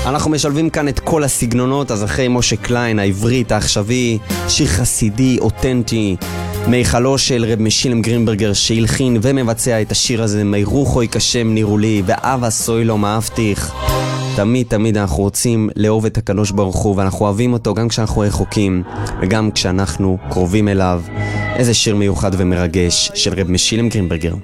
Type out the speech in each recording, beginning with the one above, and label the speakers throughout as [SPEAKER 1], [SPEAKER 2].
[SPEAKER 1] אנחנו משלבים כאן את כל הסגנונות, אז אחרי משה קליין, העברית, העכשווי, שיר חסידי, אותנטי, מיכלו של רב משילם גרינברגר שהלחין ומבצע את השיר הזה, מי רוחוי כשם נירו לי, ואבא סוילו מאבטיח. תמיד אנחנו רוצים לאהוב את הקדוש ברוך הוא, ואנחנו אוהבים אותו גם כשאנחנו רחוקים, וגם כשאנחנו קרובים אליו. איזה שיר מיוחד ומרגש של רב משילם גרינברגר.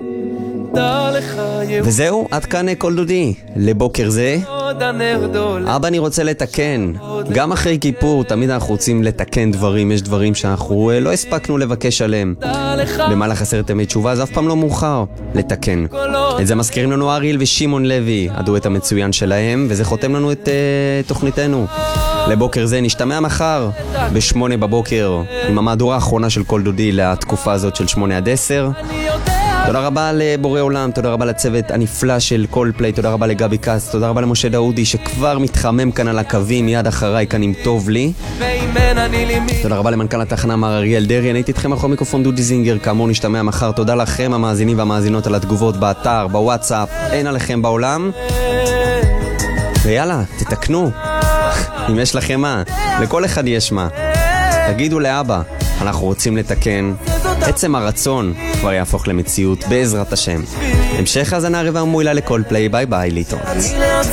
[SPEAKER 1] וזהו, עד כאן כל דודי לבוקר זה. אבא, אני רוצה לתקן. גם אחרי כיפור תמיד אנחנו רוצים לתקן דברים. יש דברים שאנחנו לא הספקנו לבקש עליהם במהלך 10 ימי תשובה, אז אף פעם לא מאוחר לתקן. את זה מזכירים לנו אריאל ושמעון לוי, הדואט המצוין שלהם, וזה חותם לנו את תוכניתנו לבוקר זה. נשתמע מחר ב8 בבוקר עם המהדורה האחרונה של כל דודי לתקופה הזאת של 8 עד 10. תודה רבה לבורא עולם, תודה רבה לצוות הנפלא של כל פליי, תודה רבה לגבי קאס, תודה רבה למשה דאודי שכבר מתחמם כאן על הקווים מיד אחריי כאן עם טוב לי. תודה רבה למנכ"ל התחנה מר אריאל דרי, אני הייתי איתכם אחרי מיקרופון דודי זינגר, כאמור נשתמע מחר. תודה לכם המאזינים והמאזינות על התגובות באתר, בוואטסאפ, אין עליכם בעולם. ויאללה, תתקנו אם יש לכם מה, לכל אחד יש מה. תגידו לאבא, אנחנו רוצים לתקן. עצם הרצון כבר יהפוך למציאות בעזרת השם. המשך האזנה רבה ומועילה לכל פליי. ביי ביי, להתראות.